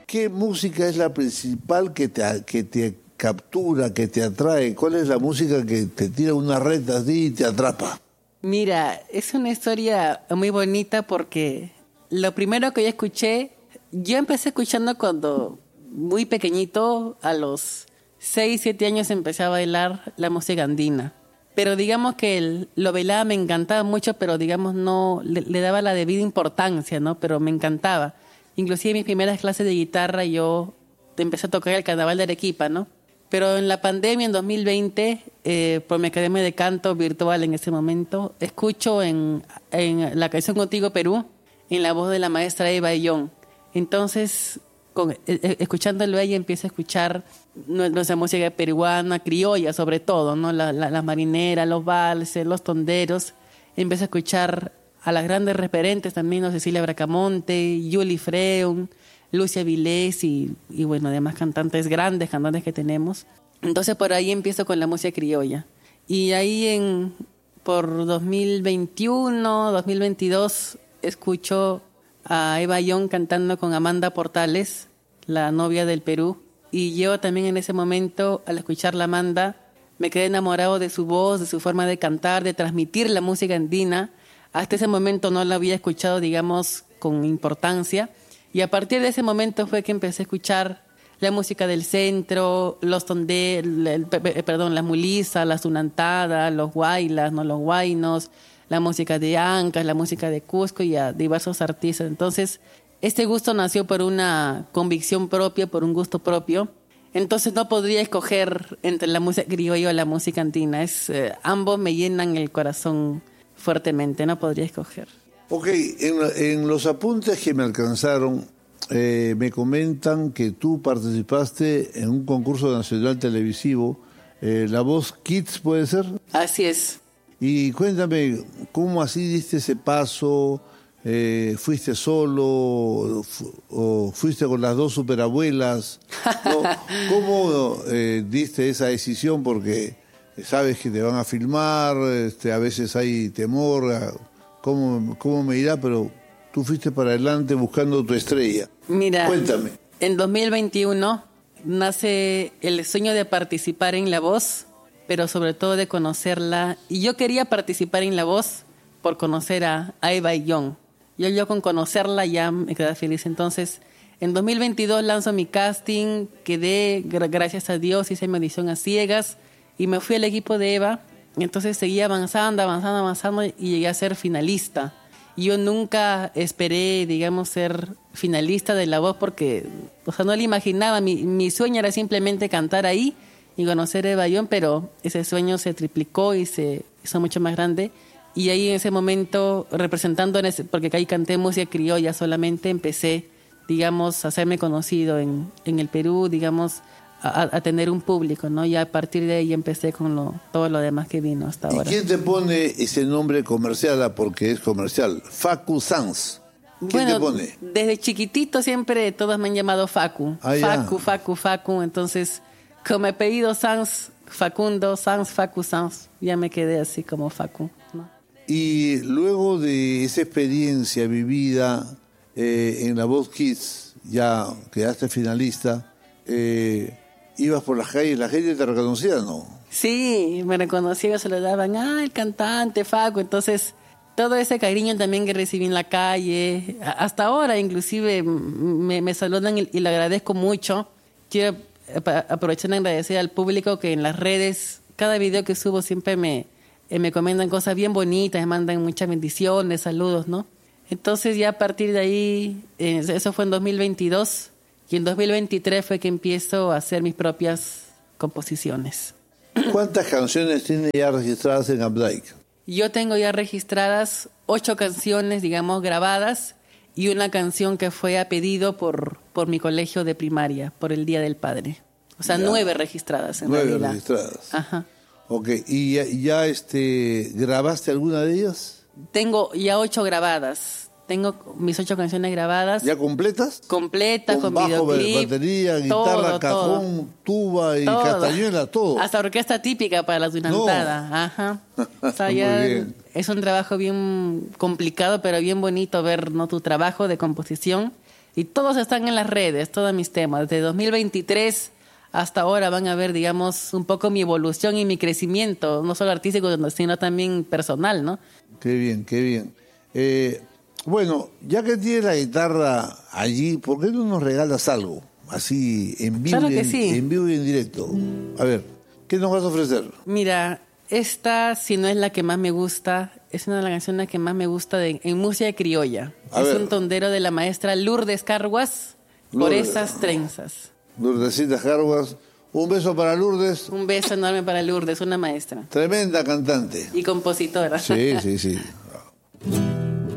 ¿qué música es la principal que te captura, que te atrae? ¿Cuál es la música que te tira una red así y te atrapa? Mira, es una historia muy bonita porque lo primero que yo empecé escuchando cuando muy pequeñito, a los 6, 7 años empecé a bailar la música andina. Pero digamos que lo bailaba, me encantaba mucho, pero digamos no le daba la debida importancia, ¿no? Pero me encantaba. Inclusive en mis primeras clases de guitarra yo empecé a tocar el Carnaval de Arequipa, ¿no? Pero en la pandemia, en 2020, por mi academia de canto virtual en ese momento, escucho en la canción Contigo Perú, en la voz de la maestra Eva Young. Entonces, escuchándolo a ella, empiezo a escuchar nuestra música peruana, criolla sobre todo, ¿no? Las marineras, los valses, los tonderos. Empiezo a escuchar a las grandes referentes también, ¿no? Cecilia Bracamonte, Yuli Freun, Lucia Vilés y bueno, además grandes cantantes que tenemos. Entonces por ahí empiezo con la música criolla. Y ahí por 2021, 2022, escucho a Eva Young cantando con Amanda Portales, la novia del Perú. Y yo también en ese momento, al escuchar la Amanda, me quedé enamorado de su voz, de su forma de cantar, de transmitir la música andina. Hasta ese momento no la había escuchado, digamos, con importancia. Y a partir de ese momento fue que empecé a escuchar la música del centro, las mulisas, las tunantadas, los guaylas, ¿no? Los guaynos, la música de Ancash, la música de Cusco y a diversos artistas. Entonces, este gusto nació por una convicción propia, por un gusto propio. Entonces no podría escoger entre la música criolla o la música andina. Ambos me llenan el corazón fuertemente, no podría escoger. Ok, en los apuntes que me alcanzaron, me comentan que tú participaste en un concurso nacional televisivo, La Voz Kids, ¿puede ser? Así es. Y cuéntame, ¿cómo así diste ese paso? ¿Fuiste solo o fuiste con las dos superabuelas? ¿Cómo diste esa decisión? Porque sabes que te van a filmar, a veces hay temor, ¿cómo me irá? Pero tú fuiste para adelante buscando tu estrella. Mira, cuéntame. En 2021 nace el sueño de participar en La Voz, pero sobre todo de conocerla. Y yo quería participar en La Voz por conocer a Eva Young. Yo con conocerla ya me quedé feliz. Entonces, en 2022 lanzo mi casting, quedé, gracias a Dios, hice mi audición a ciegas y me fui al equipo de Eva. Entonces seguí avanzando y llegué a ser finalista. Yo nunca esperé, digamos, ser finalista de La Voz porque, no lo imaginaba. Mi sueño era simplemente cantar ahí y conocer a Eva Young, pero ese sueño se triplicó y se hizo mucho más grande. Y ahí en ese momento, representando, porque ahí canté música criolla solamente, empecé, digamos, a hacerme conocido en el Perú, digamos, a tener un público, ¿no? Y a partir de ahí empecé con todo lo demás que vino hasta ahora. ¿Y quién te pone ese nombre comercial? Porque es comercial. Facu Sanz. ¿Quién te pone? Desde chiquitito siempre todos me han llamado Facu. Facu. Entonces, como apellido Sanz, Facundo, Sanz, Facu Sanz, ya me quedé así como Facu, ¿no? Y luego de esa experiencia vivida en La Voz Kids, ya quedaste finalista, ibas por las calles, la gente te reconocía, ¿no? Sí, me reconocían, se lo daban, el cantante, Facu. Entonces, todo ese cariño también que recibí en la calle, hasta ahora inclusive me saludan y lo agradezco mucho. Quiero aprovechar de agradecer al público que en las redes, cada video que subo siempre me comentan cosas bien bonitas, me mandan muchas bendiciones, saludos, ¿no? Entonces ya a partir de ahí, eso fue en 2022, y en 2023 fue que empiezo a hacer mis propias composiciones. ¿Cuántas canciones tiene ya registradas en Updike? Yo tengo ya registradas 8 canciones, digamos, grabadas, y una canción que fue a pedido por mi colegio de primaria, por el Día del Padre. O sea, 9 registradas en realidad. 9 registradas. Ajá. Ok, ¿y ya grabaste alguna de ellas? Tengo ya 8 grabadas. Tengo mis 8 canciones grabadas. ¿Ya completas? Completas, con bajo, videoclip. Batería, guitarra, cajón, tuba y castañuela, todo. Hasta orquesta típica para la tunantada. No. Ajá. O sea, ya bien. Es un trabajo bien complicado, pero bien bonito ver, ¿no?, tu trabajo de composición Y todos están en las redes, todos mis temas. Desde 2023 hasta ahora van a ver, digamos, un poco mi evolución y mi crecimiento, no solo artístico, sino también personal, ¿no? Qué bien, qué bien. Bueno, ya que tienes la guitarra allí, ¿por qué no nos regalas algo? Así, en vivo, Claro que sí. en vivo y en directo. A ver, ¿qué nos vas a ofrecer? Mira, esta, si no es la que más me gusta, es una de las canciones que más me gusta en música criolla. A Es ver. un tondero de la maestra Lourdes Carguas, Por Lourdes. esas trenzas. Lourdesita Carguas. Un beso para Lourdes. Un beso enorme para Lourdes, una maestra Tremenda cantante. y compositora. Sí, sí, sí.